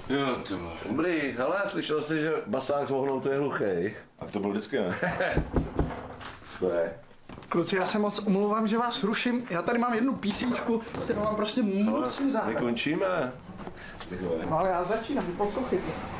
Jo, to bylo. Dobrý, hele, slyšel jsi, že basák s vohnou to je hluchej? A to byl vždycky, ne? To je. Kluci, já se moc omlouvám, že vás ruším. Já tady mám jednu písničku, kterou vám prostě musím zahrát. My končíme. No ale já začínám, poslouchejte.